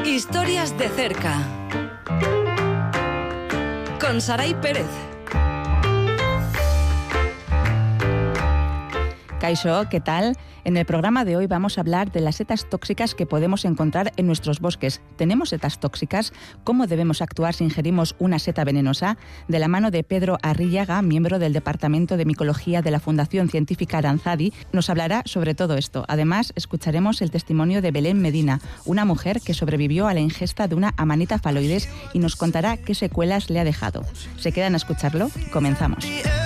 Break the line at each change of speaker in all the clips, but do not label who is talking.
Historias de cerca con Saray Pérez.
Kaixo, ¿qué tal? En el programa de hoy vamos a hablar de las setas tóxicas que podemos encontrar en nuestros bosques. ¿Tenemos setas tóxicas? ¿Cómo debemos actuar si ingerimos una seta venenosa? De la mano de Pedro Arrillaga, miembro del Departamento de Micología de la Fundación Científica Aranzadi, nos hablará sobre todo esto. Además, escucharemos el testimonio de Belén Medina, una mujer que sobrevivió a la ingesta de una Amanita phalloides y nos contará qué secuelas le ha dejado. ¿Se quedan a escucharlo? Comenzamos.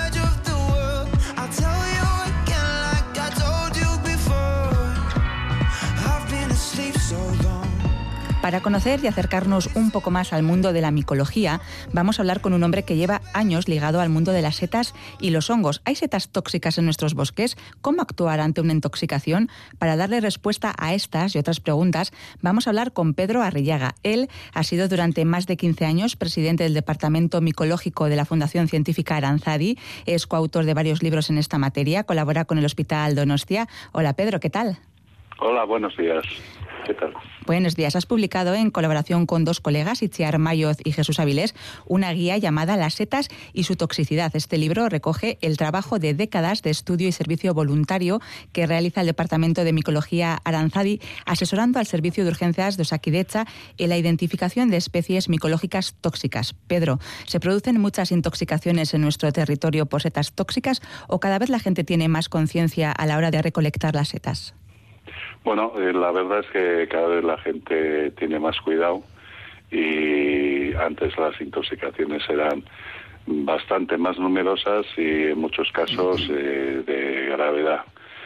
Para conocer y acercarnos un poco más al mundo de la micología, vamos a hablar con un hombre que lleva años ligado al mundo de las setas y los hongos. ¿Hay setas tóxicas en nuestros bosques? ¿Cómo actuar ante una intoxicación? Para darle respuesta a estas y otras preguntas, vamos a hablar con Pedro Arrillaga. Él ha sido durante más de 15 años presidente del Departamento Micológico de la Fundación Científica Aranzadi, es coautor de varios libros en esta materia, colabora con el Hospital Donostia. Hola Pedro, ¿qué tal?
Hola, buenos días. ¿Qué tal?
Buenos días. Has publicado en colaboración con dos colegas, Itziar Mayoz y Jesús Avilés, una guía llamada Las setas y su toxicidad. Este libro recoge el trabajo de décadas de estudio y servicio voluntario que realiza el Departamento de Micología Aranzadi, asesorando al Servicio de Urgencias de Osakidetza en la identificación de especies micológicas tóxicas. Pedro, ¿se producen muchas intoxicaciones en nuestro territorio por setas tóxicas o cada vez la gente tiene más conciencia a la hora de recolectar las setas?
Bueno, la verdad es que cada vez la gente tiene más cuidado y antes las intoxicaciones eran bastante más numerosas y en muchos casos de gravedad.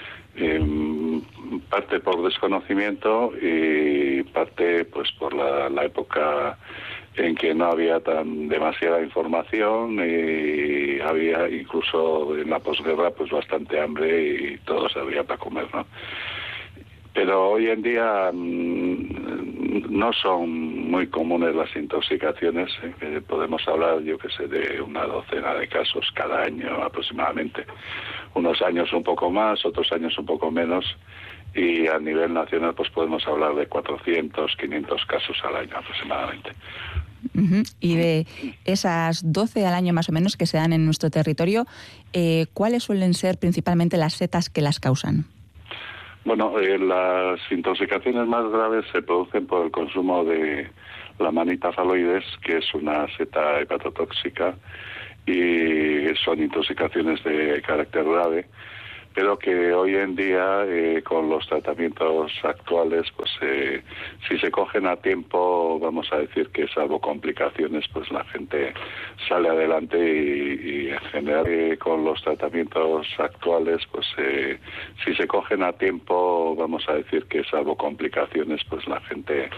Parte por desconocimiento y parte pues por la época en que no había demasiada información y había incluso en la posguerra pues bastante hambre y todo se había para comer, ¿no? Pero hoy en día no son muy comunes las intoxicaciones. Podemos hablar, yo que sé, de una docena de casos cada año aproximadamente. Unos años un poco más, otros años un poco menos. Y a nivel nacional pues podemos hablar de 400, 500 casos al año aproximadamente.
Y de esas 12 al año más o menos que se dan en nuestro territorio, ¿cuáles suelen ser principalmente las setas que las causan?
Bueno, las intoxicaciones más graves se producen por el consumo de la Amanita phalloides, que es una seta hepatotóxica, y son intoxicaciones de carácter grave, pero que hoy en día con los tratamientos actuales, pues si se cogen a tiempo, vamos a decir que salvo complicaciones, pues la gente sale adelante y en general con los tratamientos actuales, pues si se cogen a tiempo, vamos a decir que salvo complicaciones, pues la gente